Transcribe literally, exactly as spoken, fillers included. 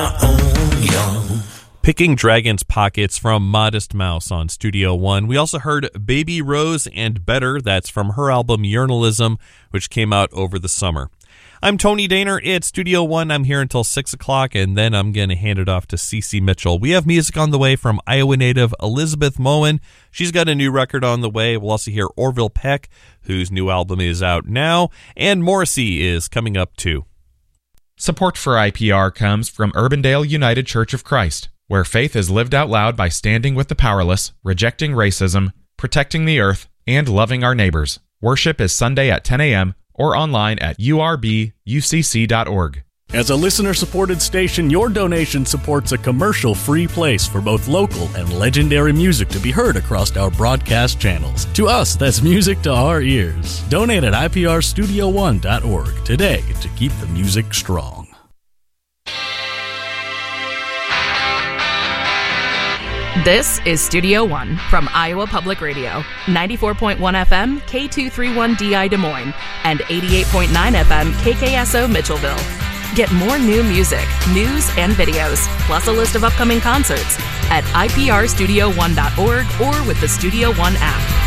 Picking Dragon's Pockets from Modest Mouse on Studio One. We also heard Baby Rose and Better. That's from her album Journalism, which came out over the summer. I'm Tony Daner. It's Studio One. I'm here until six o'clock, and then I'm going to hand it off to Cece Mitchell. We have music on the way from Iowa native Elizabeth Moen. She's got a new record on the way. We'll also hear Orville Peck, whose new album is out now, and Morrissey is coming up too. Support for I P R comes from Urbandale United Church of Christ, where faith is lived out loud by standing with the powerless, rejecting racism, protecting the earth, and loving our neighbors. Worship is Sunday at ten a.m. or online at u r b u c c dot org. As a listener-supported station, your donation supports a commercial-free place for both local and legendary music to be heard across our broadcast channels. To us, that's music to our ears. Donate at i p r studio one dot org today to keep the music strong. This is Studio One from Iowa Public Radio, ninety-four point one F M, K two thirty-one D I Des Moines, and eighty-eight point nine F M, K K S O Mitchellville. Get more new music, news, and videos, plus a list of upcoming concerts at i p r studio one dot org or with the Studio One app.